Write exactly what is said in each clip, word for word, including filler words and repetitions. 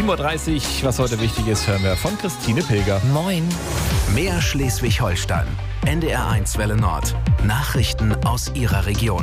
sieben Uhr dreißig, was heute wichtig ist, hören wir von Christine Pilger. Moin. Mehr Schleswig-Holstein. N D R eins Welle Nord. Nachrichten aus Ihrer Region.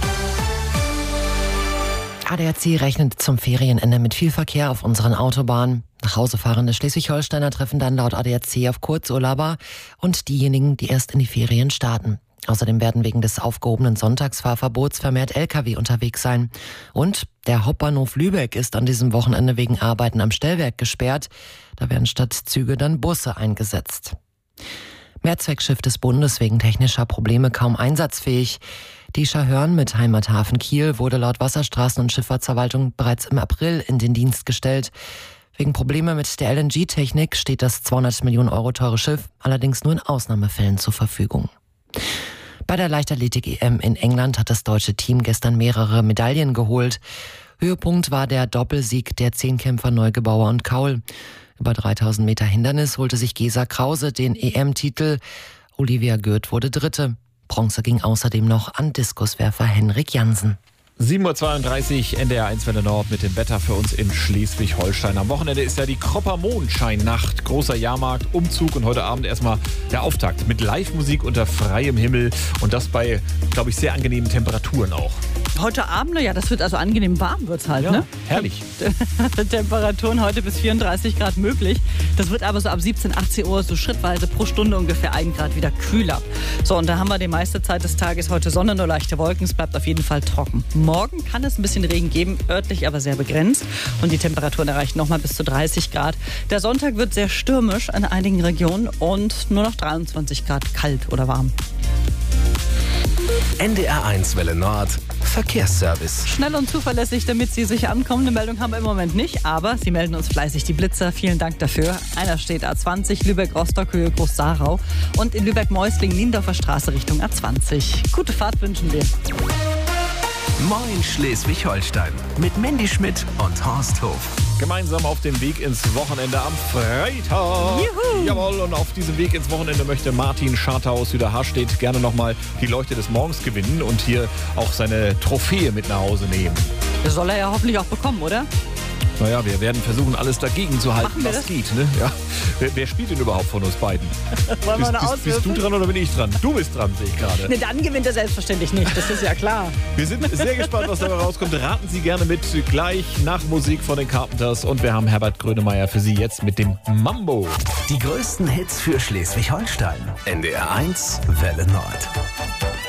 A D A C rechnet zum Ferienende mit viel Verkehr auf unseren Autobahnen. Nach Hause fahrende Schleswig-Holsteiner treffen dann laut A D A C auf Kurzurlauber und diejenigen, die erst in die Ferien starten. Außerdem werden wegen des aufgehobenen Sonntagsfahrverbots vermehrt L K W unterwegs sein. Und der Hauptbahnhof Lübeck ist an diesem Wochenende wegen Arbeiten am Stellwerk gesperrt. Da werden statt Züge dann Busse eingesetzt. Mehrzweckschiff des Bundes wegen technischer Probleme kaum einsatzfähig. Die Schahörn mit Heimathafen Kiel wurde laut Wasserstraßen- und Schifffahrtsverwaltung bereits im April in den Dienst gestellt. Wegen Probleme mit der L N G-Technik steht das zweihundert Millionen Euro teure Schiff allerdings nur in Ausnahmefällen zur Verfügung. Bei der Leichtathletik-E M in England hat das deutsche Team gestern mehrere Medaillen geholt. Höhepunkt war der Doppelsieg der Zehnkämpfer Neugebauer und Kaul. Über dreitausend Meter Hindernis holte sich Gesa Krause den E M-Titel. Olivia Gürt wurde Dritte. Bronze ging außerdem noch an Diskuswerfer Henrik Jansen. sieben Uhr zweiunddreißig, N D R eins Welle Nord mit dem Wetter für uns in Schleswig-Holstein. Am Wochenende ist ja die Kropper Mondscheinnacht, großer Jahrmarkt, Umzug und heute Abend erstmal der Auftakt mit Live-Musik unter freiem Himmel und das bei, glaube ich, sehr angenehmen Temperaturen auch. Heute Abend, ja, das wird also angenehm warm wird's halt, Ja, ne? herrlich. Temperaturen heute bis vierunddreißig Grad möglich. Das wird aber so ab siebzehn, achtzehn Uhr so schrittweise pro Stunde ungefähr ein Grad wieder kühler. So, und da haben wir die meiste Zeit des Tages heute Sonne, nur leichte Wolken. Es bleibt auf jeden Fall trocken. Morgen kann es ein bisschen Regen geben, örtlich aber sehr begrenzt. Und die Temperaturen erreichen nochmal bis zu dreißig Grad. Der Sonntag wird sehr stürmisch in einigen Regionen und nur noch dreiundzwanzig Grad kalt oder warm. N D R eins Welle Nord. Verkehrsservice. Schnell und zuverlässig, damit Sie sicher ankommen. Eine Meldung haben wir im Moment nicht, aber Sie melden uns fleißig die Blitzer. Vielen Dank dafür. Einer steht A zwanzig, Lübeck-Rostock, Höhe Groß-Sarau und in Lübeck-Meusling, Niendorfer Straße Richtung A zwanzig. Gute Fahrt wünschen wir. Moin Schleswig-Holstein. Mit Mandy Schmidt und Horst Hof. Gemeinsam auf dem Weg ins Wochenende am Freitag. Juhu. Jawohl, und auf diesem Weg ins Wochenende möchte Martin Scharter aus Süderharstedt gerne nochmal die Leuchte des Morgens gewinnen und hier auch seine Trophäe mit nach Hause nehmen. Das soll er ja hoffentlich auch bekommen, oder? Naja, wir werden versuchen, alles dagegen zu halten, Machen wir was das? geht. Ne? Ja. Wer, wer spielt denn überhaupt von uns beiden? Wollen wir Bist, eine bist, bist du auswürfeln? dran oder bin ich dran? Du bist dran, sehe ich gerade. Ne, dann gewinnt er selbstverständlich nicht, das ist ja klar. Wir sind sehr gespannt, was dabei rauskommt. Raten Sie gerne mit, gleich nach Musik von den Carpenters. Und wir haben Herbert Grönemeyer für Sie jetzt mit dem Mambo. Die größten Hits für Schleswig-Holstein. N D R eins Welle Nord.